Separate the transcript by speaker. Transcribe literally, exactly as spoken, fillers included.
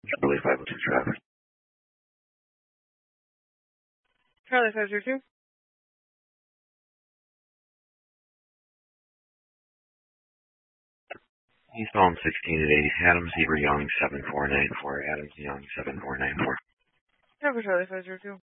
Speaker 1: Charlie five oh two traffic.
Speaker 2: Charlie five zero two.
Speaker 1: East Palm sixteen at eighty. Adams Zebra Young seven four nine four. Adams Young seven four nine four.
Speaker 2: Cover Charlie five zero two.